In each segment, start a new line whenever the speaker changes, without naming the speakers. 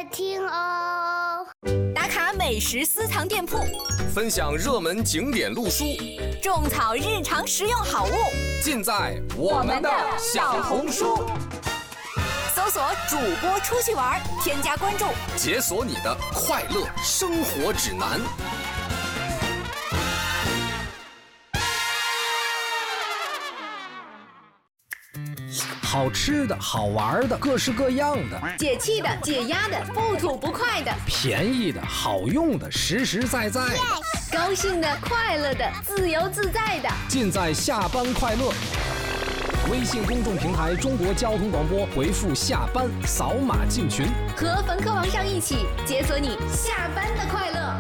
听哦。
打卡美食私藏店铺，
分享热门景点路书，
种草日常实用好物，
尽在我们的小红书。
搜索主播出去玩，添加关注，
解锁你的快乐生活指南。
好吃的好玩的各式各样的，
解气的解压的不吐不快的，
便宜的好用的实实在在的，
高兴的快乐的自由自在的，
尽在下班快乐。微信公众平台中国交通广播，回复下班扫码进群，
和冯科王上一起解锁你下班的快乐。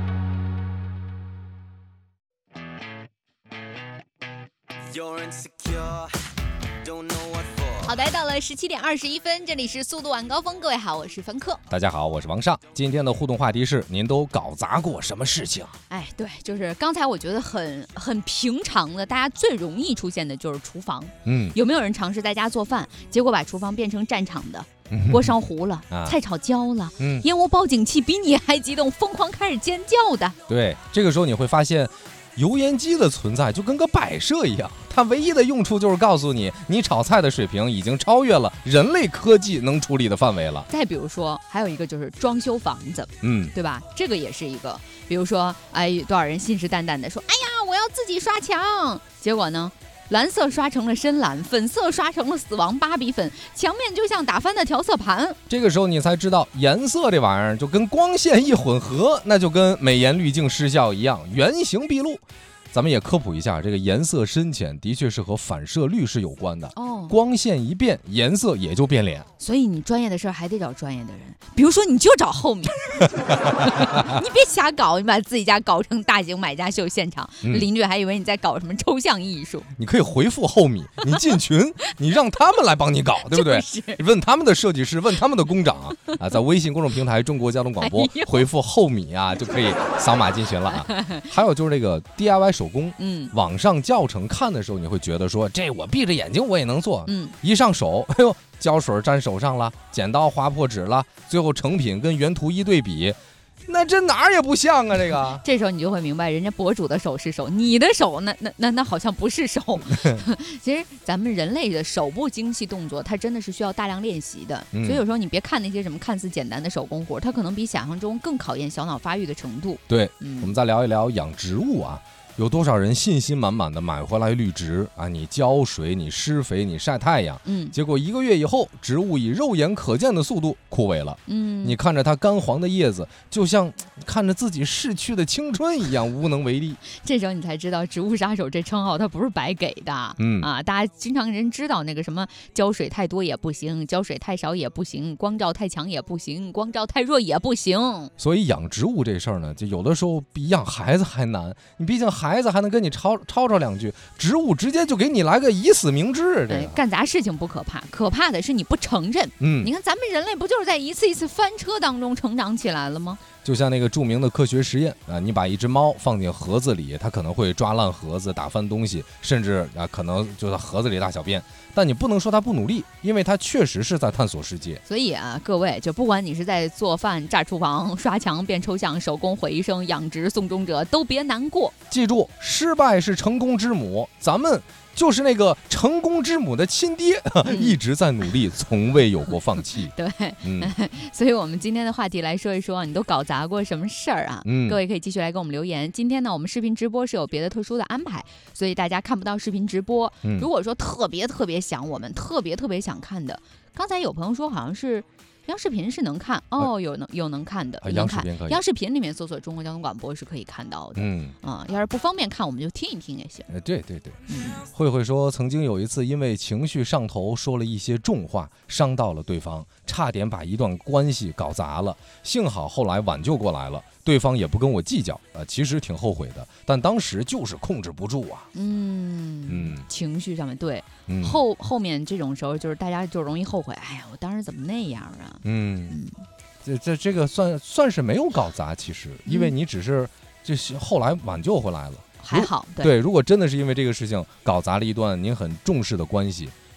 好的，到了17点21分，这里是速度晚高峰，各位好，我是冯科。
大家好，我是王上。今天的互动话题是：您都搞砸过什么事情？
哎，对，就是刚才我觉得很平常的，大家最容易出现的就是厨房。有没有人尝试在家做饭，结果把厨房变成战场的？锅烧糊了，菜炒焦了，烟雾报警器比你还激动，疯狂开始尖叫的。
对，这个时候你会发现，油烟机的存在就跟个摆设一样，它唯一的用处就是告诉你，你炒菜的水平已经超越了人类科技能处理的范围了。
再比如说，还有一个就是装修房子，对吧？这个也是一个，比如说，多少人信誓旦旦的说，哎呀，我要自己刷墙，结果呢？蓝色刷成了深蓝，粉色刷成了死亡芭比粉，墙面就像打翻的调色盘。
这个时候你才知道，颜色这玩意儿就跟光线一混合，那就跟美颜滤镜失效一样，原形毕露。咱们也科普一下，这个颜色深浅的确是和反射率是有关的。光线一变，颜色也就变脸。
所以你专业的事儿还得找专业的人，比如说你就找后米，你别瞎搞，你把自己家搞成大型买家秀现场，邻居还以为你在搞什么抽象艺术。
你可以回复后米，你进群，你让他们来帮你搞，对不对？你问他们的设计师，问他们的工长啊，在微信公众平台中国交通广播回复后米啊，就可以扫码进群了啊。还有就是这个 DIY 手工，网上教程看的时候，你会觉得说，这我闭着眼睛我也能做，一上手，哎呦，胶水沾手上了，剪刀划破纸了，最后成品跟原图一对比，那这哪儿也不像啊！
这时候你就会明白，人家博主的手是手，你的手那好像不是手。其实咱们人类的手部精细动作，它真的是需要大量练习的。所以有时候你别看那些什么看似简单的手工活，它可能比想象中更考验小脑发育的程度。
对，我们再聊一聊养植物啊。有多少人信心满满的买回来绿植啊？你浇水，你施肥，你晒太阳，结果1个月以后，植物以肉眼可见的速度枯萎了。你看着它干黄的叶子，就像看着自己逝去的青春一样，无能为力。
这时候你才知道，植物杀手这称号它不是白给的。大家经常人知道那个什么浇水太多也不行，浇水太少也不行，光照太强也不行，光照太弱也不行。
所以养植物这事儿呢，就有的时候比养孩子还难。你毕竟孩子还能跟你吵两句，植物直接就给你来个以死明志。
干砸事情不可怕，可怕的是你不承认。你看咱们人类不就是在一次一次翻车当中成长起来了吗？
就像那个著名的科学实验啊，你把一只猫放进盒子里，它可能会抓烂盒子、打翻东西，甚至可能就在盒子里大小便。但你不能说它不努力，因为它确实是在探索世界。
所以各位，就不管你是在做饭、炸厨房、刷墙、变抽象、手工毁一生、养殖送终者，都别难过。
记住，失败是成功之母，咱们就是那个成功之母的亲爹，一直在努力，从未有过放弃。
对，所以我们今天的话题来说一说，你都搞砸过什么事儿啊？各位可以继续来给我们留言。今天呢，我们视频直播是有别的特殊的安排，所以大家看不到视频直播。如果说特别想我们，特别想看的，刚才有朋友说好像是。央视频是能看有能看的，
央视频可以。
央视频里面搜索中国交通广播是可以看到的。要是不方便看，我们就听一听也行。
对。慧说，曾经有一次因为情绪上头，说了一些重话，伤到了对方，差点把一段关系搞砸了。幸好后来挽救过来了，对方也不跟我计较其实挺后悔的，但当时就是控制不住啊。
情绪上面对，后面这种时候就是大家就容易后悔。哎呀，我当时怎么那样啊？
这个算是没有搞砸，其实，因为你只是后来挽救回来了，
还好。
对，如果真的是因为这个事情搞砸了一段您很重视的关系，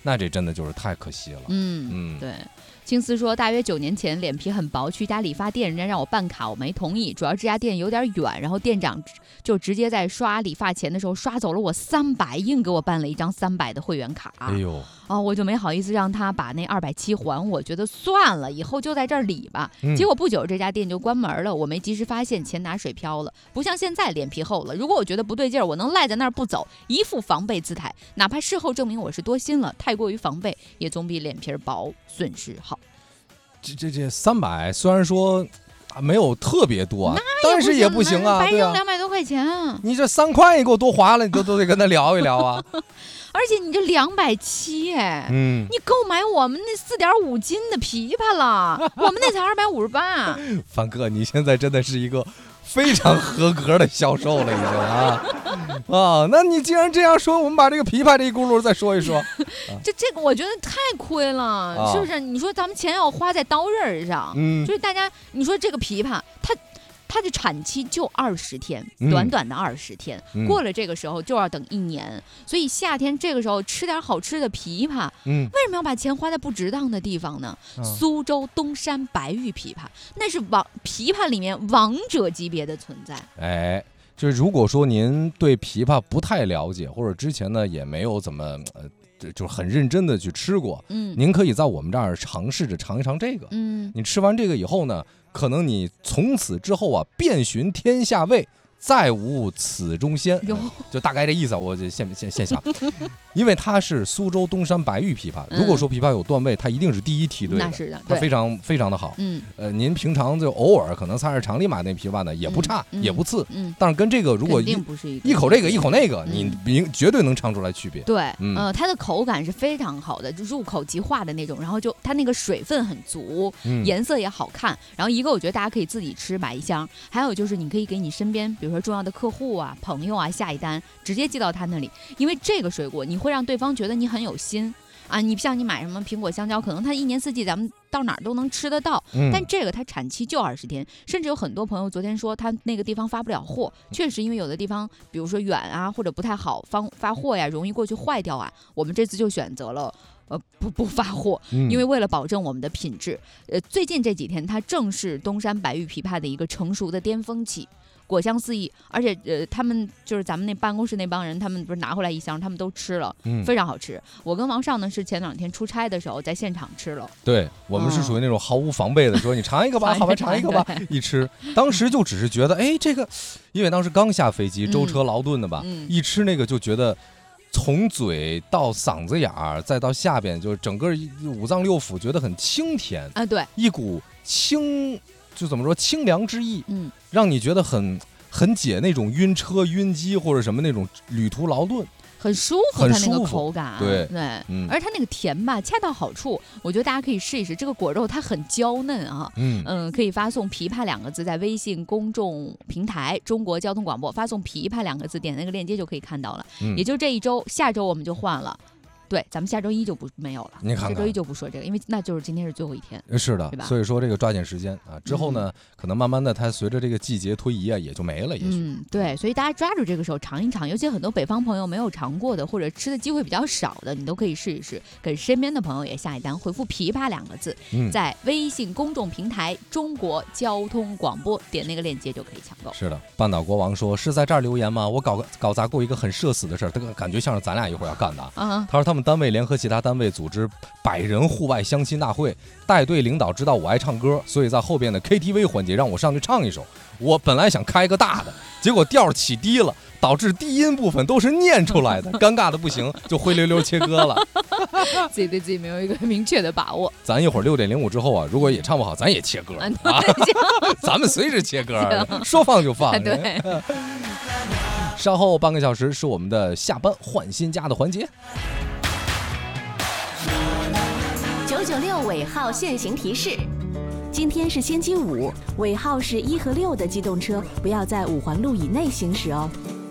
那这真的就是太可惜了。
对。青丝说，大约9年前脸皮很薄，去一家理发店，人家让我办卡，我没同意，主要这家店有点远，然后店长就直接在刷理发钱的时候刷走了我300，硬给我办了一张300的会员卡。
哎呦，
我就没好意思让他把那270还我，觉得算了，以后就在这儿理吧。结果不久这家店就关门了，我没及时发现，钱拿水飘了。不像现在脸皮厚了，如果我觉得不对劲儿，我能赖在那儿不走，一副防备姿态，哪怕事后证明我是多心了，太过于防备，也总比脸皮薄损失好。
这300虽然说没有特别多啊，但是也不行啊，
白扔200多块钱啊！
你这3块你给我多花了，你都得跟他聊一聊啊。
而且你这270，你够买我们那4.5斤的枇杷了，我们那才258。
凡哥，你现在真的是一个非常合格的销售了，已经啊！那你既然这样说，我们把这个枇杷这一轱辘再说一说。
这个我觉得太亏了，是不是？你说咱们钱要花在刀刃上，就是大家，你说这个枇杷，它的产期就20天，短短的20天，过了这个时候就要等1年，所以夏天这个时候吃点好吃的枇杷，为什么要把钱花在不值当的地方呢？苏州东山白玉枇杷，那是枇杷里面王者级别的存在。
哎，就是如果说您对枇杷不太了解，或者之前呢也没有怎么就是很认真的去吃过，您可以在我们这儿尝试着尝一尝这个，你吃完这个以后呢，可能你从此之后啊，遍寻天下味，再无此中仙，就大概这意思，我就现想，因为它是苏州东山白玉枇杷，如果说枇杷有段位，它一定是第一梯队的，
那是的，
它非常非常的好。您平常就偶尔可能菜市场里买那枇杷呢，也不差，也不次，但是跟这个如果一口这个一口那个，你绝对能尝出来区别。
对，它的口感是非常好的，就入口即化的那种，然后就它那个水分很足，颜色也好看。然后一个我觉得大家可以自己吃，买一箱，还有就是你可以给你身边，比如说重要的客户啊、朋友啊下一单，直接寄到他那里，因为这个水果你会让对方觉得你很有心啊。你像你买什么苹果、香蕉，可能它1年4季咱们到哪儿都能吃得到，但这个它产期就20天，甚至有很多朋友昨天说他那个地方发不了货，确实因为有的地方比如说远啊或者不太好发货呀，容易过去坏掉啊，我们这次就选择了不发货，因为为了保证我们的品质。最近这几天它正是东山白玉枇杷的一个成熟的巅峰期，果香四溢，而且他们就是咱们那办公室那帮人，他们不是拿回来1箱，他们都吃了，非常好吃。我跟王少呢是前2天出差的时候在现场吃了，
对，我们是属于那种毫无防备的，说你尝一个吧，好吧，尝一个吧，一吃，当时就只是觉得，哎，这个，因为当时刚下飞机，舟车劳顿的吧，一吃那个就觉得。从嘴到嗓子眼儿，再到下边，就整个5脏6腑觉得很清甜
啊，对，
一股清，就怎么说清凉之意，让你觉得很解那种晕车、晕机或者什么那种旅途劳顿。
很舒服，它那个口感，
对，
而它那个甜吧，恰到好处。我觉得大家可以试一试，这个果肉它很娇嫩啊，可以发送枇杷2个字，在微信公众平台中国交通广播发送枇杷2个字，点那个链接就可以看到了。也就这一周，下周我们就换了。对，咱们下周一就没有了。你看看，下周一就不说这个，因为那就是今天是最后一天。
是的，所以说这个抓紧时间啊，之后呢，可能慢慢的它随着这个季节推移啊，也就没了。也许，
对，所以大家抓住这个时候尝一尝，尤其很多北方朋友没有尝过的，或者吃的机会比较少的，你都可以试一试，给身边的朋友也下一单，回复枇杷2个字，在微信公众平台中国交通广播点那个链接就可以抢购。
是的，半岛国王说是在这儿留言吗？我搞砸过一个很社死的事儿，这个感觉像是咱俩一会儿要干的。他说他们单位联合其他单位组织100人户外相亲大会，带队领导知道我爱唱歌，所以在后边的 KTV 环节让我上去唱一首。我本来想开个大的，结果调起低了，导致低音部分都是念出来的，尴尬的不行，就灰溜溜切歌了。
自己对自己没有一个明确的把握。
咱一会儿6:05之后啊，如果也唱不好，咱也切歌啊，咱们随时切歌，说放就放。
对。
稍后半个小时是我们的下班换新家的环节。
996尾号限行提示：今天是星期五，尾号是1和6的机动车不要在5环路以内行驶哦。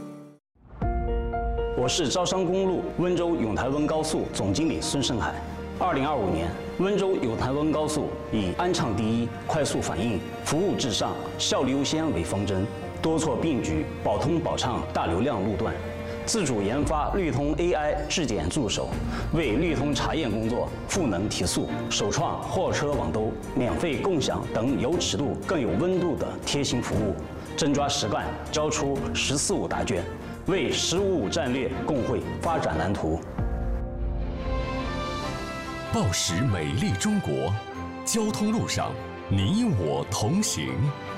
我是招商公路温州永台温高速总经理孙胜海。2025年，温州永台温高速以安畅第一、快速反应、服务至上、效率优先为方针，多措并举，保通保畅大流量路段， 自主研发绿通 AI 质检助手，为绿通查验工作赋能提速，首创货车网兜、免费共享等有尺度更有温度的贴心服务，真抓实干，交出“14.5”答卷，为“15.5”战略共绘发展蓝图。
报时美丽中国，交通路上你我同行。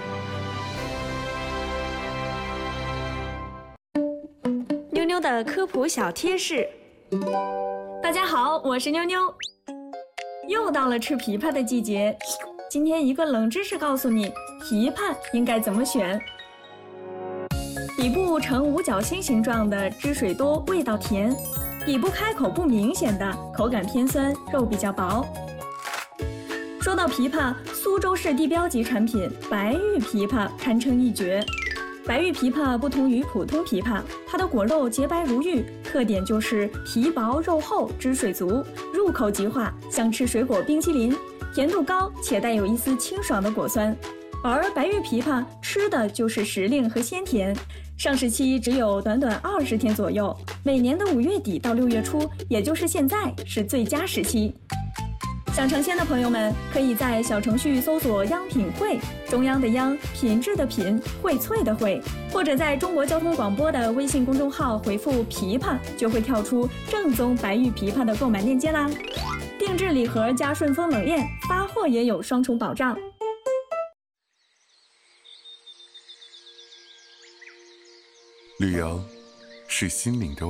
妞妞的科普小贴士。大家好，我是妞妞。又到了吃枇杷的季节，今天一个冷知识告诉你，枇杷应该怎么选。底部呈五角星形状的，汁水多，味道甜；底部开口不明显的，口感偏酸，肉比较薄。说到枇杷，苏州市地标级产品白玉枇杷堪称一绝。白玉枇杷不同于普通枇杷，它的果肉洁白如玉，特点就是皮薄肉厚，汁水足，入口即化，像吃水果冰淇淋，甜度高且带有一丝清爽的果酸。而白玉枇杷吃的就是时令和鲜甜，上市期只有短短20天左右，每年的5月底到6月初，也就是现在是最佳时期。想尝鲜的朋友们，可以在小程序搜索“央品汇”，中央的央，品质的品，荟萃的荟，或者在中国交通广播的微信公众号回复“枇杷”，就会跳出正宗白玉枇杷的购买链接啦。定制礼盒加顺丰冷链，发货也有双重保障。
旅游是心灵的